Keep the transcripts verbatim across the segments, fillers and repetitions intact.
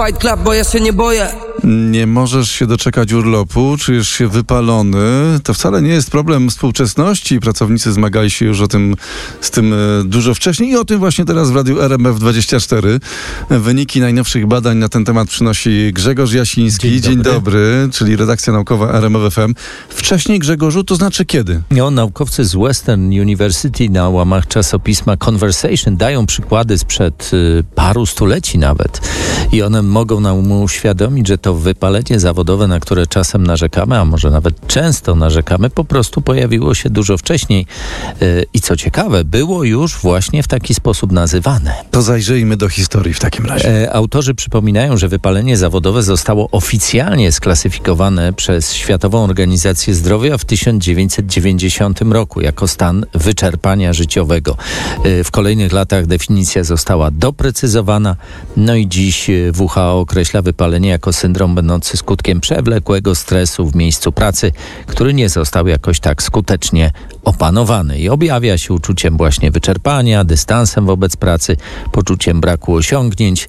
Fight Club, bo ja się nie boję. Nie możesz się doczekać urlopu, czujesz się wypalony. To wcale nie jest problem współczesności. Pracownicy zmagali się już o tym, z tym dużo wcześniej i o tym właśnie teraz w Radiu R M F dwadzieścia cztery. Wyniki najnowszych badań na ten temat przynosi Grzegorz Jasiński. Dzień, Dzień dobry. dobry, czyli redakcja naukowa R M F F M. Wcześniej, Grzegorzu, to znaczy kiedy? No, naukowcy z Western University na łamach czasopisma Conversation dają przykłady sprzed y, paru stuleci nawet. I one mogą nam uświadomić, że to wypalenie zawodowe, na które czasem narzekamy, a może nawet często narzekamy, po prostu pojawiło się dużo wcześniej. Yy, I co ciekawe, było już właśnie w taki sposób nazywane. To zajrzyjmy do historii w takim razie. E, autorzy przypominają, że wypalenie zawodowe zostało oficjalnie sklasyfikowane przez Światową Organizację Zdrowia w tysiąc dziewięćset dziewięćdziesiątym roku jako stan wyczerpania życiowego. E, w kolejnych latach definicja została doprecyzowana, no i dziś W H O określa wypalenie jako syndrom będący skutkiem przewlekłego stresu w miejscu pracy, który nie został jakoś tak skutecznie opanowany i objawia się uczuciem właśnie wyczerpania, dystansem wobec pracy, poczuciem braku osiągnięć.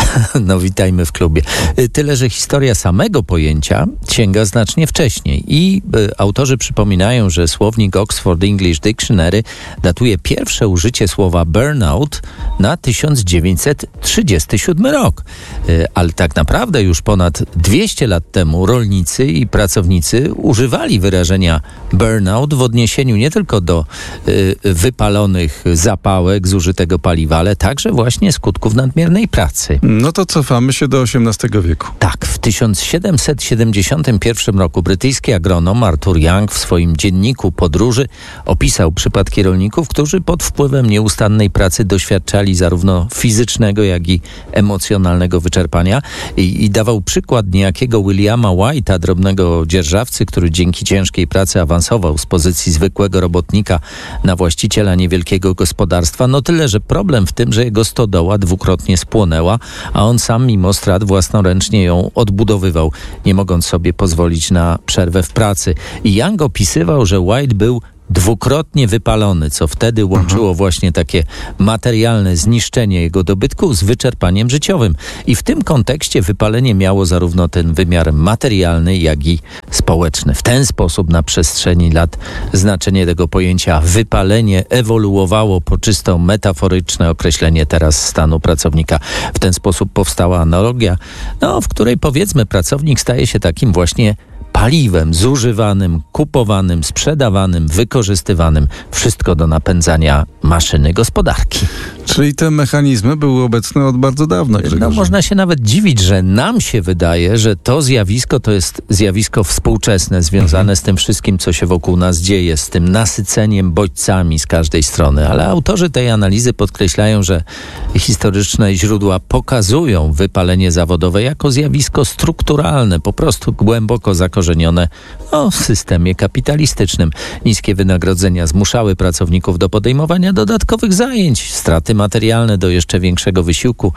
No witajmy w klubie. Tyle, że historia samego pojęcia sięga znacznie wcześniej i y, autorzy przypominają, że słownik Oxford English Dictionary datuje pierwsze użycie słowa burnout na tysiąc dziewięćset trzydziesty siódmy rok. Y, ale tak naprawdę już ponad dwieście lat temu rolnicy i pracownicy używali wyrażenia burnout w odniesieniu nie tylko do y, wypalonych zapałek, zużytego paliwa, ale także właśnie skutków nadmiernej pracy. No to cofamy się do osiemnastego wieku. Tak, w tysiąc siedemset siedemdziesiątym pierwszym roku brytyjski agronom Arthur Young w swoim dzienniku podróży opisał przypadki rolników, którzy pod wpływem nieustannej pracy doświadczali zarówno fizycznego, jak i emocjonalnego wyczerpania i, i dawał przykład niejakiego Williama White'a, drobnego dzierżawcy, który dzięki ciężkiej pracy awansował z pozycji zwykłego robotnika na właściciela niewielkiego gospodarstwa. No tyle, że problem w tym, że jego stodoła dwukrotnie spłonęła, a on sam mimo strat własnoręcznie ją odbudowywał, nie mogąc sobie pozwolić na przerwę w pracy. I Young opisywał, że White był dwukrotnie wypalony, co wtedy łączyło właśnie takie materialne zniszczenie jego dobytku z wyczerpaniem życiowym. I w tym kontekście wypalenie miało zarówno ten wymiar materialny, jak i społeczny. W ten sposób na przestrzeni lat znaczenie tego pojęcia wypalenie ewoluowało po czysto metaforyczne określenie teraz stanu pracownika. W ten sposób powstała analogia, no, w której powiedzmy pracownik staje się takim właśnie paliwem zużywanym, kupowanym, sprzedawanym, wykorzystywanym. Wszystko do napędzania maszyny gospodarki. Czyli te mechanizmy były obecne od bardzo dawna, Grzegorz. No można się nawet dziwić, że nam się wydaje, że to zjawisko to jest zjawisko współczesne, związane mhm. z tym wszystkim, co się wokół nas dzieje, z tym nasyceniem bodźcami z każdej strony. Ale autorzy tej analizy podkreślają, że historyczne źródła pokazują wypalenie zawodowe jako zjawisko strukturalne, po prostu głęboko zakorzenione no, w systemie kapitalistycznym. Niskie wynagrodzenia zmuszały pracowników do podejmowania dodatkowych zajęć, straty materialne do jeszcze większego wysiłku.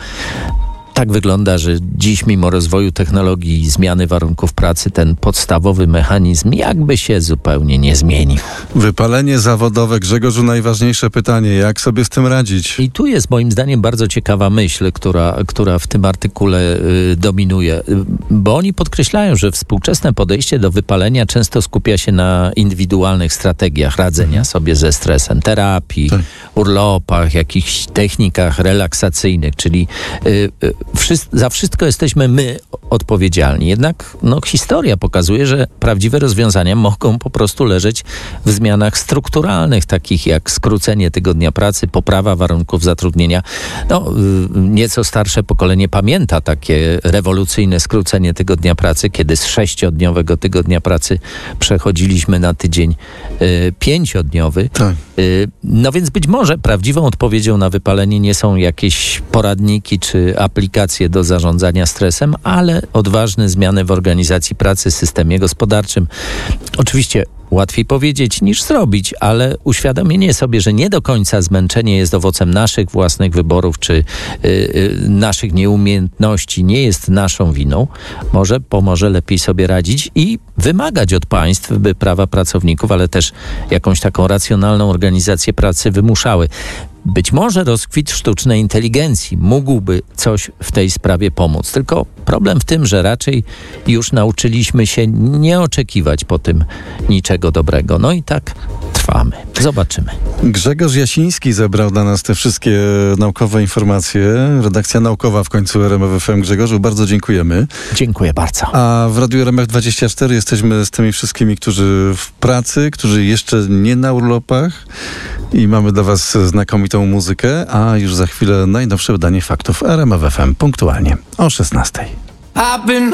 Tak wygląda, że dziś mimo rozwoju technologii i zmiany warunków pracy ten podstawowy mechanizm jakby się zupełnie nie zmienił. Wypalenie zawodowe. Grzegorzu, najważniejsze pytanie, jak sobie z tym radzić? I tu jest moim zdaniem bardzo ciekawa myśl, która, która w tym artykule y, dominuje, bo oni podkreślają, że współczesne podejście do wypalenia często skupia się na indywidualnych strategiach radzenia sobie ze stresem, terapii, tak. urlopach, jakichś technikach relaksacyjnych, czyli y, y, Wszyscy, za wszystko jesteśmy my odpowiedzialni. Jednak no, historia pokazuje, że prawdziwe rozwiązania mogą po prostu leżeć w zmianach strukturalnych, takich jak skrócenie tygodnia pracy, poprawa warunków zatrudnienia. No, nieco starsze pokolenie pamięta takie rewolucyjne skrócenie tygodnia pracy, kiedy z sześciodniowego tygodnia pracy przechodziliśmy na tydzień y, pięciodniowy. Tak. Y, no więc być może prawdziwą odpowiedzią na wypalenie nie są jakieś poradniki czy aplikacje do zarządzania stresem, ale odważne zmiany w organizacji pracy, systemie gospodarczym. Oczywiście łatwiej powiedzieć niż zrobić, ale uświadomienie sobie, że nie do końca zmęczenie jest owocem naszych własnych wyborów czy yy, yy, naszych nieumiejętności, nie jest naszą winą, może pomoże lepiej sobie radzić i wymagać od państw, by prawa pracowników, ale też jakąś taką racjonalną organizację pracy wymuszały. Być może rozkwit sztucznej inteligencji mógłby coś w tej sprawie pomóc. Tylko problem w tym, że raczej już nauczyliśmy się nie oczekiwać po tym niczego dobrego. No i tak trwamy. Zobaczymy. Grzegorz Jasiński zebrał dla nas te wszystkie naukowe informacje. Redakcja naukowa w końcu R M F F M. Grzegorzu, bardzo dziękujemy. Dziękuję bardzo. A w Radiu R M F dwadzieścia cztery jesteśmy z tymi wszystkimi, którzy w pracy, którzy jeszcze nie na urlopach i mamy dla was znakomitą muzykę, a już za chwilę najnowsze wydanie faktów R M F F M punktualnie o szesnastej.